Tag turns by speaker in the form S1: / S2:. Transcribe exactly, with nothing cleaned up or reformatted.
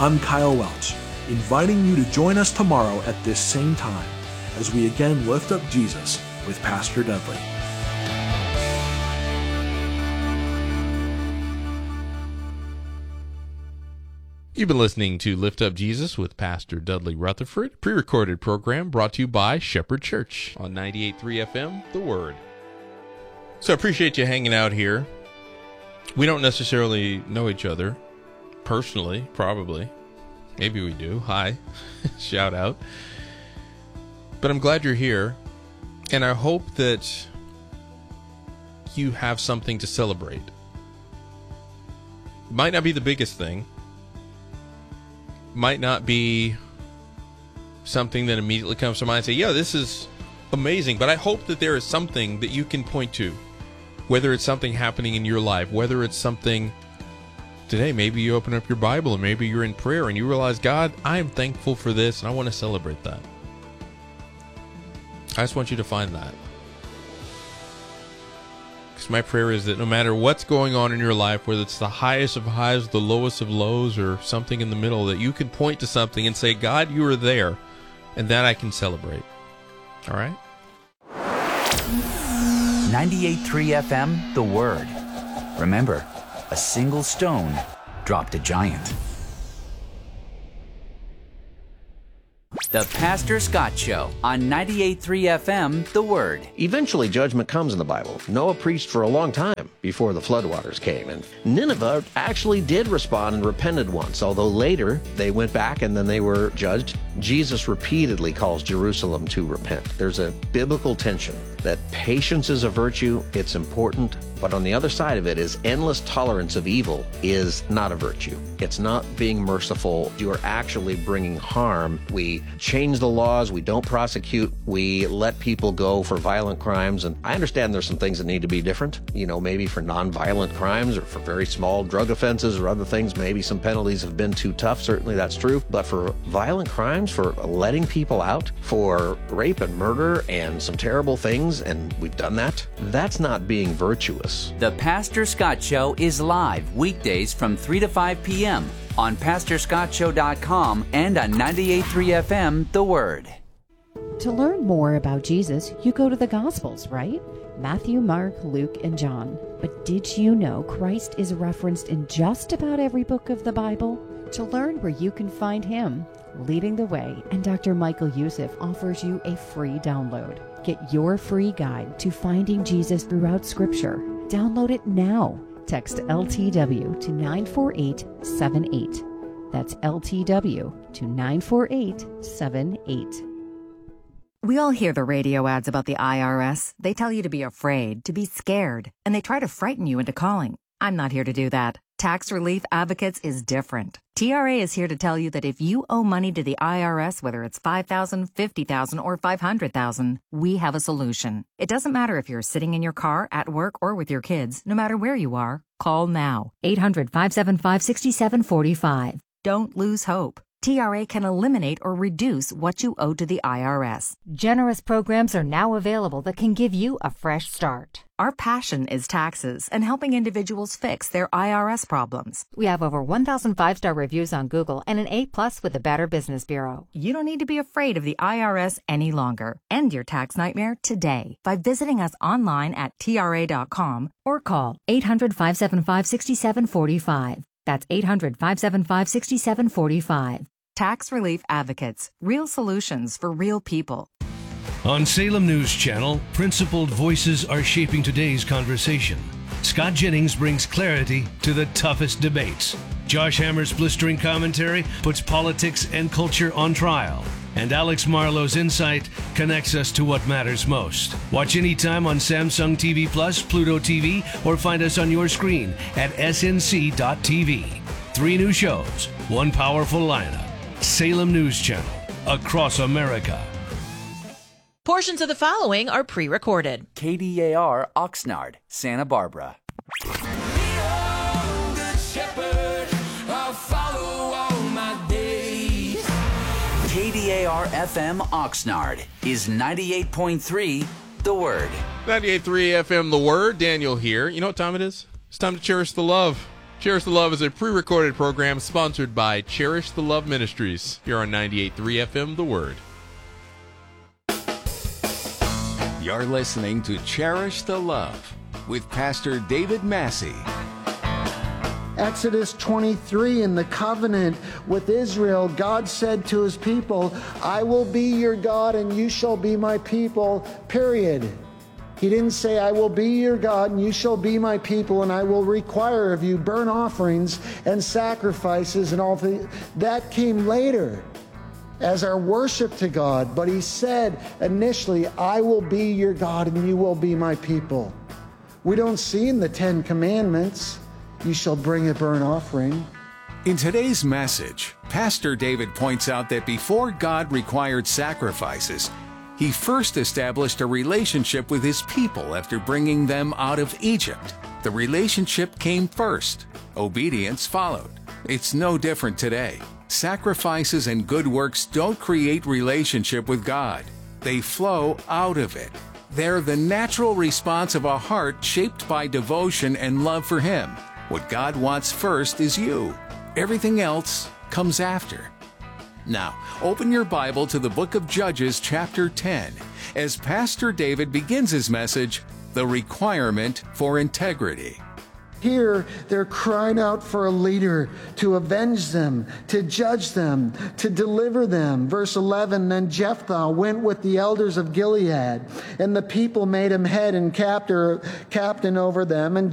S1: I'm Kyle Welch, inviting you to join us tomorrow at this same time as we again lift up Jesus with Pastor Dudley.
S2: You've been listening to Lift Up Jesus with Pastor Dudley Rutherford, pre-recorded program brought to you by Shepherd Church on ninety-eight point three F M, The Word. So I appreciate you hanging out here. We don't necessarily know each other personally, probably. Maybe we do. Hi. Shout out. But I'm glad you're here, and I hope that you have something to celebrate. Might not be the biggest thing. Might not be something that immediately comes to mind and say, yeah, this is amazing. But I hope that there is something that you can point to, whether it's something happening in your life, whether it's something today, maybe you open up your Bible and maybe you're in prayer and you realize, God, I am thankful for this and I want to celebrate that. I just want you to find that. Because my prayer is that no matter what's going on in your life, whether it's the highest of highs, the lowest of lows, or something in the middle, that you can point to something and say, God, you are there, and that I can celebrate. All right?
S3: ninety-eight point three F M, The Word. Remember, a single stone dropped a giant. The Pastor Scott Show on ninety-eight point three F M, The Word.
S4: Eventually, judgment comes in the Bible. Noah preached for a long time before the floodwaters came. And Nineveh actually did respond and repented once, although later they went back and then they were judged. Jesus repeatedly calls Jerusalem to repent. There's a biblical tension that patience is a virtue, it's important, but on the other side of it is endless tolerance of evil is not a virtue. It's not being merciful. You are actually bringing harm. We change the laws. We don't prosecute. We let people go for violent crimes. And I understand there's some things that need to be different, you know, maybe for nonviolent crimes or for very small drug offenses or other things. Maybe some penalties have been too tough. Certainly that's true. But for violent crimes, for letting people out, for rape and murder and some terrible things, and we've done that, that's not being virtuous.
S3: The Pastor Scott Show is live weekdays from three to five p.m. on pastor scott show dot com and on ninety-eight point three F M, The Word.
S5: To learn more about Jesus, you go to the Gospels, right? Matthew, Mark, Luke, and John. But did you know Christ is referenced in just about every book of the Bible? To learn where you can find him, leading the way, and Doctor Michael Youssef offers you a free download. Get your free guide to finding Jesus throughout Scripture. Download it now. Text L T W to nine four eight seven eight. That's L T W to nine four eight seven eight.
S6: We all hear the radio ads about the I R S. They tell you to be afraid, to be scared, and they try to frighten you into calling. I'm not here to do that. Tax Relief Advocates is different. T R A is here to tell you that if you owe money to the I R S, whether it's five thousand dollars, fifty thousand dollars, or five hundred thousand dollars, we have a solution. It doesn't matter if you're sitting in your car, at work, or with your kids. No matter where you are, call now. eight hundred, five seven five, six seven four five. Don't lose hope. T R A can eliminate or reduce what you owe to the I R S.
S7: Generous programs are now available that can give you a fresh start.
S6: Our passion is taxes and helping individuals fix their I R S problems.
S7: We have over one thousand five-star reviews on Google and an A plus with the Better Business Bureau.
S6: You don't need to be afraid of the I R S any longer. End your tax nightmare today by visiting us online at T R A dot com
S7: or call eight hundred, five seven five, six seven four five. That's eight hundred, five seven five, six seven four five.
S6: Tax Relief Advocates. Real solutions for real people.
S8: On Salem News Channel, principled voices are shaping today's conversation. Scott Jennings brings clarity to the toughest debates. Josh Hammer's blistering commentary puts politics and culture on trial. And Alex Marlowe's insight connects us to what matters most. Watch anytime on Samsung T V Plus, Pluto T V, or find us on your screen at S N C dot T V. Three new shows, one powerful lineup. Salem News Channel, across America.
S9: Portions of the following are pre-recorded.
S3: K D A R Oxnard, Santa Barbara. K D A R F M Oxnard is ninety-eight point three The Word.
S2: ninety-eight point three F M The Word. Daniel here. You know what time it is? It's time to cherish the love. Cherish the Love is a pre-recorded program sponsored by Cherish the Love Ministries here on ninety-eight point three F M The Word.
S10: You're listening to Cherish the Love with Pastor David Massey.
S11: Exodus twenty-three, in the covenant with Israel, God said to his people, I will be your God and you shall be my people, period. He didn't say, I will be your God and you shall be my people and I will require of you burnt offerings and sacrifices and all things. That came later as our worship to God. But he said initially, I will be your God and you will be my people. We don't see in the Ten Commandments, you shall bring a burnt offering.
S10: In today's message, Pastor David points out that before God required sacrifices, he first established a relationship with his people after bringing them out of Egypt. The relationship came first. Obedience followed. It's no different today. Sacrifices and good works don't create relationship with God. They flow out of it. They're the natural response of a heart shaped by devotion and love for Him. What God wants first is you. Everything else comes after. Now, open your Bible to the book of Judges, chapter ten, as Pastor David begins his message, The Requirement for Integrity.
S11: Here, they're crying out for a leader to avenge them, to judge them, to deliver them. Verse eleven, then Jephthah went with the elders of Gilead, and the people made him head and captor, captain over them, and